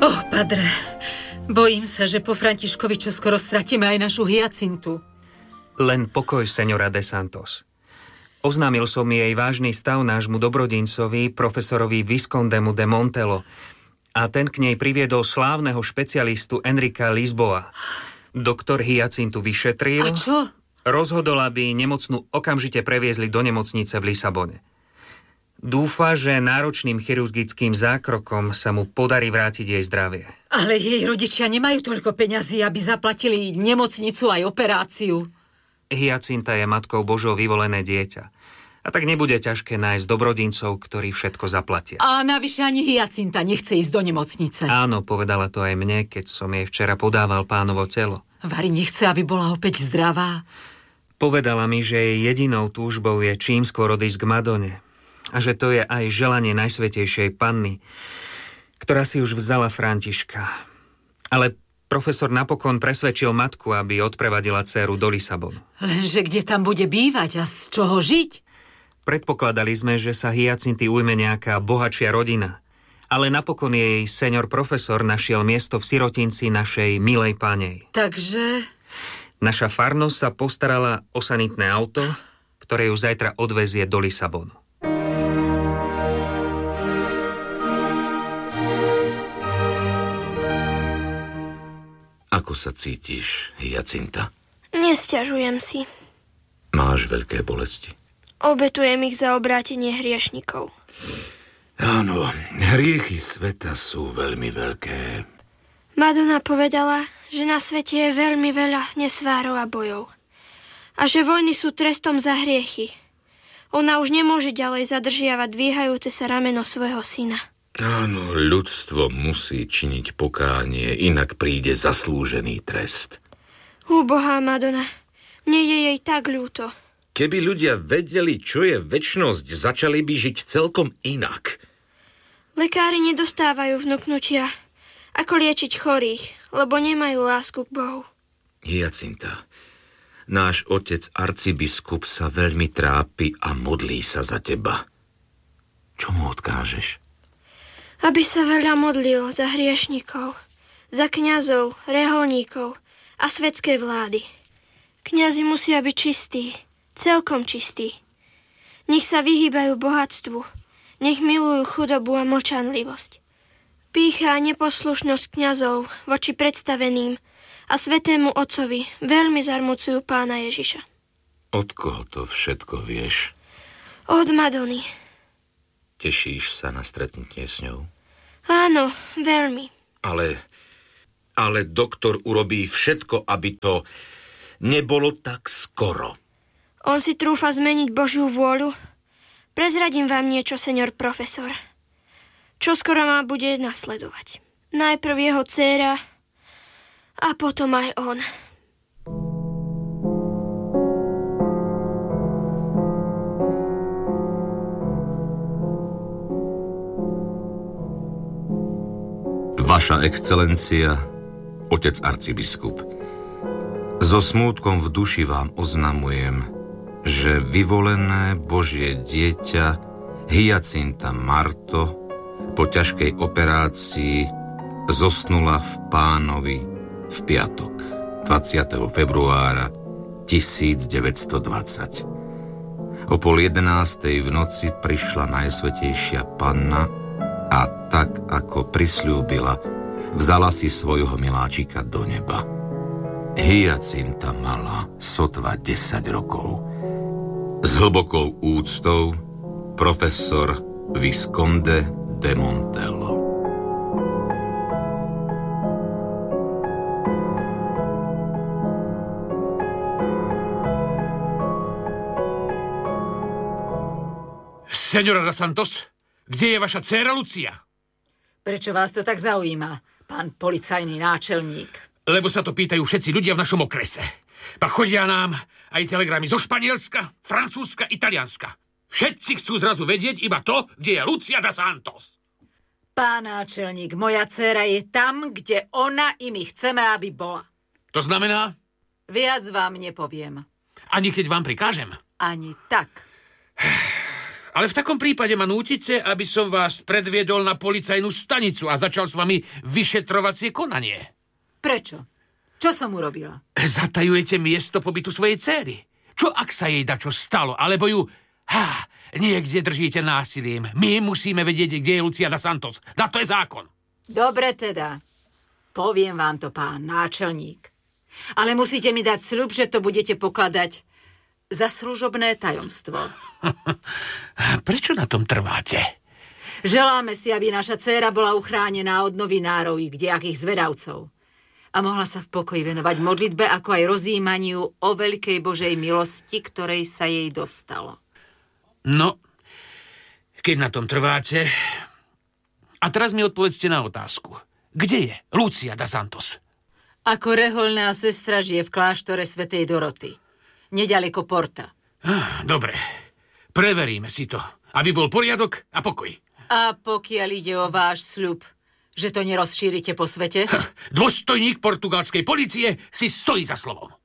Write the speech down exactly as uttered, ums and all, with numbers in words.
Oh, padre, bojím sa, že po Františkovi čoskoro stratíme aj našu Hyacintu. Len pokoj, señora de Santos. Oznámil som jej vážny stav nášmu dobrodincovi, profesorovi Viscondemu de Montelo, a ten k nej priviedol slávneho špecialistu Enrika Lisboa. Doktor Hyacintu vyšetril. A čo? Rozhodol, aby nemocnú okamžite previezli do nemocnice v Lisabone. Dúfa, že náročným chirurgickým zákrokom sa mu podarí vrátiť jej zdravie. Ale jej rodičia nemajú toľko peňazí, aby zaplatili nemocnicu aj operáciu. Hyacinta je matkou Božou vyvolené dieťa. A tak nebude ťažké nájsť dobrodincov, ktorí všetko zaplatia. A navyše ani Hyacinta nechce ísť do nemocnice. Áno, povedala to aj mne, keď som jej včera podával pánovo telo. Vary nechce, aby bola opäť zdravá. Povedala mi, že jej jedinou túžbou je čím skôr odísť k Madone. A že to je aj želanie Najsvätejšej Panny, ktorá si už vzala Františka. Ale profesor napokon presvedčil matku, aby odprevadila dcéru do Lisabonu. Lenže kde tam bude bývať a z čoho žiť? Predpokladali sme, že sa Hyacinty ujme nejaká bohatšia rodina. Ale napokon jej senior profesor našiel miesto v sirotinci našej milej pánej. Takže... Naša farnosť sa postarala o sanitné auto, ktoré ju zajtra odvezie do Lisabonu. Ako sa cítiš, Hyacinta? Nesťažujem si. Máš veľké bolesti? Obetujem ich za obrátenie hriešnikov. Áno, hriechy sveta sú veľmi veľké. Madonna povedala, že na svete je veľmi veľa nesvárov a bojov. A že vojny sú trestom za hriechy. Ona už nemôže ďalej zadržiavať dvíhajúce sa rameno svojho syna. Áno, ľudstvo musí činiť pokánie, inak príde zaslúžený trest. Úbohá Madonna, mne je jej tak ľúto. Keby ľudia vedeli, čo je večnosť, začali by žiť celkom inak. Lekári nedostávajú vnuknutia, ako liečiť chorých, lebo nemajú lásku k Bohu. Hyacinta, náš otec arcibiskup sa veľmi trápi a modlí sa za teba. Čo mu odkážeš? Aby sa veľa modlil za hriešnikov, za kňazov, reholníkov a svetskej vlády. Kňazi musia byť čistí, celkom čistí. Nech sa vyhýbajú bohatstvu, nech milujú chudobu a mlčanlivosť. Pýcha a neposlušnosť kňazov voči predstaveným a svätému Otcovi veľmi zarmucujú Pána Ježiša. Od koho to všetko vieš? Od Madony. Tešíš sa na stretnutie s ňou? Áno, veľmi. Ale, ale doktor urobí všetko, aby to nebolo tak skoro. On si trúfa zmeniť Božiu vôľu? Prezradím vám niečo, senior profesor. Čo skoro ma bude nasledovať. Najprv jeho dcéra a potom aj on. Vaša excelencia, otec arcibiskup, so smútkom v duši vám oznamujem, že vyvolené Božie dieťa Hyacinta Marto po ťažkej operácii zosnula v Pánovi v piatok, dvadsiateho februára tisícdeväťstodvadsať. O pol jedenástej v noci prišla Najsvätejšia Panna a tak, ako prisľúbila, vzala si svojho miláčika do neba. Hyacinta mala sotva desať rokov. S hlbokou úctou profesor Visconde de Montelo. Señora de Santos, kde je vaša dcéra Lucia? Prečo vás to tak zaujíma, pán policajný náčelník? Lebo sa to pýtajú všetci ľudia v našom okrese. Pa chodia nám aj telegramy zo Španielska, Francúzska, Italianska. Všetci chcú zrazu vedieť iba to, kde je Lucia de Santos. Pán náčelník, moja dcéra je tam, kde ona i my chceme, aby bola. To znamená? Viac vám nepoviem. Ani keď vám prikážem? Ani tak. Ale v takom prípade ma nútite, aby som vás predviedol na policajnú stanicu a začal s vami vyšetrovacie konanie. Prečo? Čo som urobila? Zatajujete miesto pobytu svojej céry. Čo ak sa jej dačo stalo, alebo ju ha, niekde držíte násilím? My musíme vedieť, kde je Lucia dos Santos. Na to je zákon. Dobre teda. Poviem vám to, pán náčelník. Ale musíte mi dať sľub, že to budete pokladať za služobné tajomstvo. Prečo na tom trváte? Želáme si, aby naša dcéra bola uchránená od novinárov i kdejakých zvedavcov a mohla sa v pokoji venovať modlitbe, ako aj rozjímaniu o veľkej Božej milosti, ktorej sa jej dostalo. No, keď na tom trváte... A teraz mi odpovedzte na otázku. Kde je Lucia dos Santos? Ako rehoľná sestra žije v kláštore svätej Doroty. Nedaleko Porta. Dobre, preveríme si to, aby bol poriadok a pokoj. A pokiaľ ide o váš sľub, že to nerozšírite po svete? Dôstojník portugalskej polície si stojí za slovom.